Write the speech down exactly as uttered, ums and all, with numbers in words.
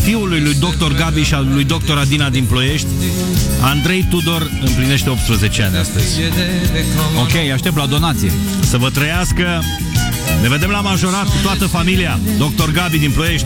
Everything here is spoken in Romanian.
fiului lui doctor Gabi și al lui doctor Adina din Ploiești, Andrei Tudor împlinește optsprezece ani astăzi. Ok, aștept la donație. Să vă trăiască. Ne vedem la majorat cu toată familia. doctor Gabi din Ploiești.